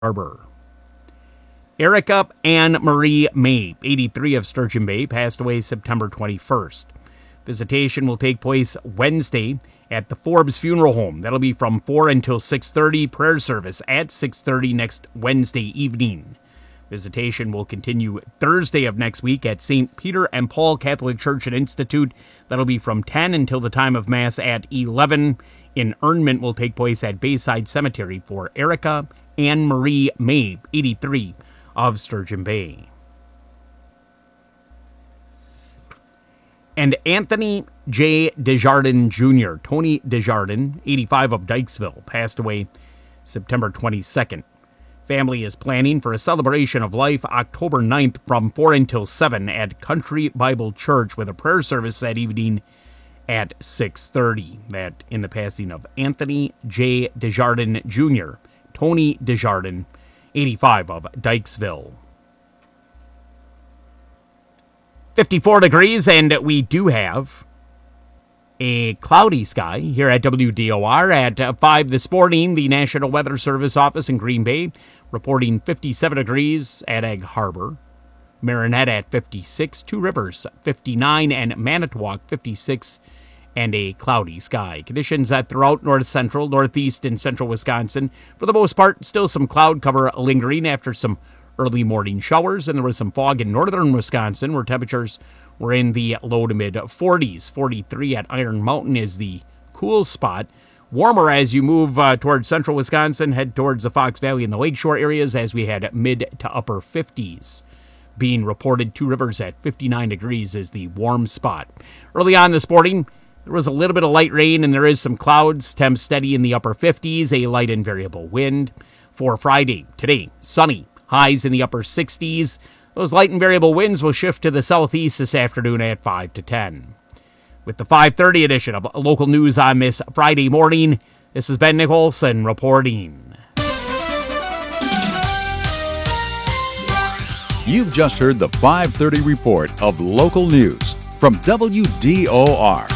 Harbor. Erica Ann Marie May, 83 of Sturgeon Bay, passed away September 21st. Visitation will take place Wednesday at the Forbes Funeral Home. That'll be from 4 until 6:30. Prayer service at 6:30 next Wednesday evening. Visitation will continue Thursday of next week at St. Peter and Paul Catholic Church and Institute. That'll be from 10 until the time of Mass at 11. Interment will take place at Bayside Cemetery for Erica Ann Marie May, 83 of Sturgeon Bay. And Anthony J. Desjardins Jr., Tony Desjardins, 85 of Dykesville, passed away September 22nd. Family is planning for a celebration of life October 9th from 4 until 7 at Country Bible Church with a prayer service that evening at 6:30. That in the passing of Anthony J. Desjardins Jr., Tony Desjardins, 85 of Dykesville. 54 degrees, and we do have a cloudy sky here at WDOR at 5 this morning. The National Weather Service office in Green Bay reporting 57 degrees at Egg Harbor. Marinette at 56, Two Rivers 59, and Manitowoc 56, and a cloudy sky. Conditions throughout north central, northeast, and central Wisconsin. For the most part, still some cloud cover lingering after some early morning showers, and there was some fog in northern Wisconsin where temperatures were in the low to mid 40s. 43 at Iron Mountain is the cool spot. Warmer as you move towards central Wisconsin, head towards the Fox Valley and the Lakeshore areas as we had mid to upper 50s. Being reported, Two Rivers at 59 degrees is the warm spot. Early on this morning, there was a little bit of light rain and there is some clouds. Temps steady in the upper 50s, a light and variable wind. For Friday, today, sunny, highs in the upper 60s. Those light and variable winds will shift to the southeast this afternoon at 5 to 10. With the 5:30 edition of Local News on this Friday morning, this is Ben Nicholson reporting. You've just heard the 5:30 report of Local News from WDOR.